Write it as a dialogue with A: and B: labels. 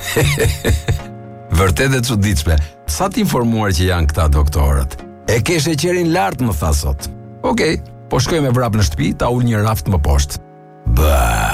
A: Vërtet e çuditshme. Sa t'informuar që janë këta doktorët. E ke sheqerin lart, më tha sot. Okej, po shkoj me vrap në shtëpi, ta ul një raft më poshtë. Ba.